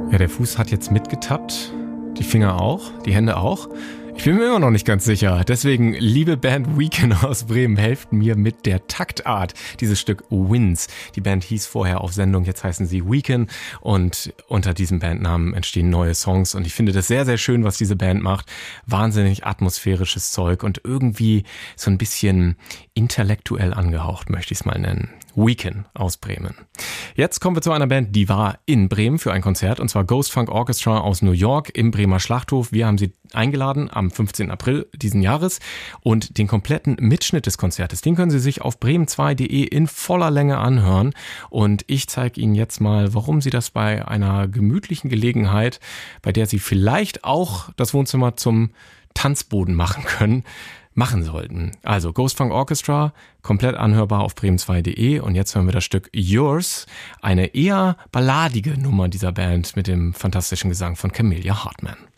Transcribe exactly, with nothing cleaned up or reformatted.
Ja, der Fuß hat jetzt mitgetappt, die Finger auch, die Hände auch. Ich bin mir immer noch nicht ganz sicher. Deswegen, liebe Band Weekend aus Bremen, helft mir mit der Taktart. Dieses Stück Wins. Die Band hieß vorher auf Sendung, jetzt heißen sie Weekend. Und unter diesem Bandnamen entstehen neue Songs. Und ich finde das sehr, sehr schön, was diese Band macht. Wahnsinnig atmosphärisches Zeug und irgendwie so ein bisschen intellektuell angehaucht, möchte ich es mal nennen. Weekend aus Bremen. Jetzt kommen wir zu einer Band, die war in Bremen für ein Konzert, und zwar Ghost Funk Orchestra aus New York im Bremer Schlachthof. Wir haben sie eingeladen am fünfzehnten April diesen Jahres, und den kompletten Mitschnitt des Konzertes, den können Sie sich auf bremen zwei punkt de in voller Länge anhören, und ich zeige Ihnen jetzt mal, warum Sie das bei einer gemütlichen Gelegenheit, bei der Sie vielleicht auch das Wohnzimmer zum Tanzboden machen können, machen sollten. Also Ghost Funk Orchestra, komplett anhörbar auf bremen zwei punkt de, und jetzt hören wir das Stück Yours, eine eher balladige Nummer dieser Band mit dem fantastischen Gesang von Camelia Hartman.